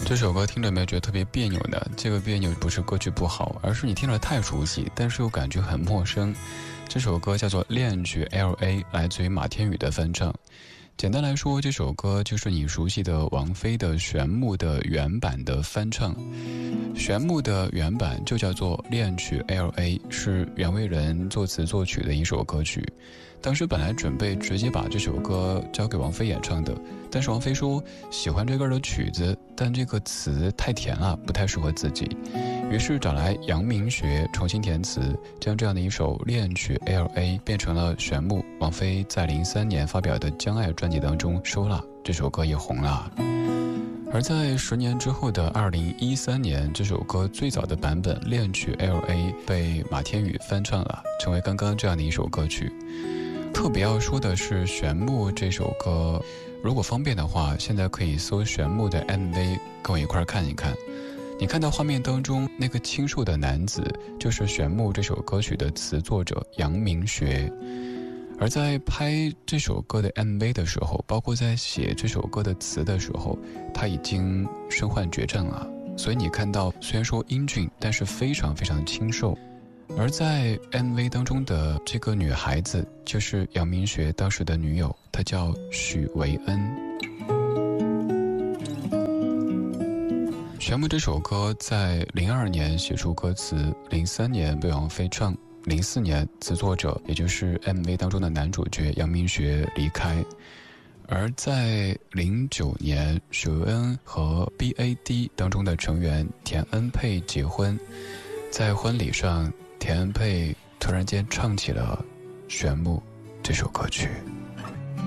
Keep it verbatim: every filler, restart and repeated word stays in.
这首歌听着没有觉得特别别扭呢？这个别扭不是歌曲不好，而是你听着太熟悉，但是又感觉很陌生。这首歌叫做《恋曲 L A》，来自于马天宇的翻唱。简单来说，这首歌就是你熟悉的王菲的玄木的原版的翻唱。玄木的原版就叫做《恋曲 L A》，是袁惟仁作词作曲的一首歌曲。当时本来准备直接把这首歌交给王菲演唱的，但是王菲说喜欢这个的曲子，但这个词太甜了，不太适合自己。于是找来杨明学重新填词，将这样的一首恋曲 L A 变成了玄木。王菲在零三年发表的《将爱》专辑当中收了，这首歌也红了。而在十年之后的二零一三年，这首歌最早的版本恋曲 L A 被马天宇翻唱了，成为刚刚这样的一首歌曲。特别要说的是玄木这首歌，如果方便的话，现在可以搜玄木的 M V 跟我一块看一看。你看到画面当中那个清瘦的男子，就是玄木这首歌曲的词作者杨明学。而在拍这首歌的 M V 的时候，包括在写这首歌的词的时候，他已经身患绝症了。所以你看到虽然说英俊，但是非常非常清瘦。而在 M V 当中的这个女孩子，就是杨明学当时的女友，她叫许维恩。玄木这首歌在零二年写出歌词，零三年被王菲唱，零四年词作者也就是 M V 当中的男主角杨明学离开。而在零九年，许维恩和 B A D 当中的成员田恩佩结婚，在婚礼上田恩佩突然间唱起了玄木这首歌曲。